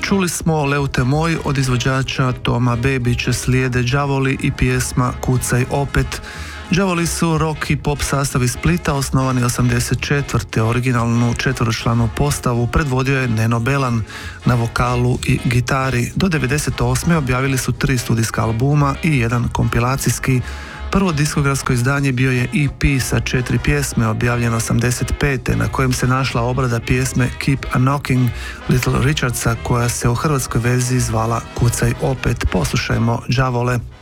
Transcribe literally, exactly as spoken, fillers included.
Čuli smo Leute moj od izvođača Toma Bebića, slijede Đavoli i pjesma Kucaj opet. Đavoli su rock i pop sastav iz Splita, osnovani osamdeset četvrte. Originalnu četveročlanu postavu predvodio je Neno Belan na vokalu i gitari. Do devedeset osme objavili su tri studijska albuma i jedan kompilacijski. Prvo diskografsko izdanje bio je E P sa četiri pjesme, objavljen osamdeset pete na kojem se našla obrada pjesme Keep a Knocking Little Richardsa, koja se u hrvatskoj verziji zvala Kucaj opet. Poslušajmo Đavole.